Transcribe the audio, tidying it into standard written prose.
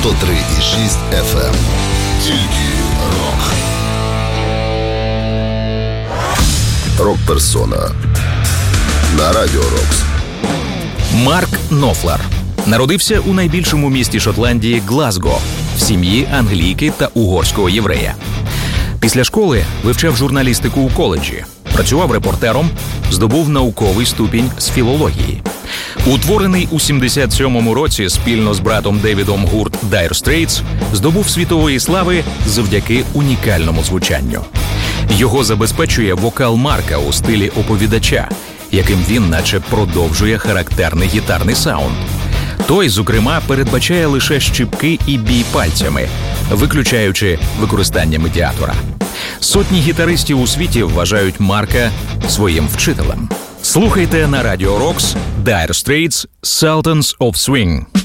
103,6 FM. Тільки рок. Рок-персона на Радіо Рокс. Марк Нофлер народився у найбільшому місті Шотландії Глазго в сім'ї англійки та угорського єврея. Після школи вивчав журналістику у коледжі, працював репортером, здобув науковий ступінь з філології. Утворений у 77-му році спільно з братом Девідом гурт Dire Straits здобув світової слави завдяки унікальному звучанню. Його забезпечує вокал Марка у стилі оповідача, яким він наче продовжує характерний гітарний саунд. Той, зокрема, передбачає лише щипки і бій пальцями, виключаючи використання медіатора. Сотні гітаристів у світі вважають Марка своїм вчителем. Слухайте на Радіо Рокс Dire Straits Sultans of Swing.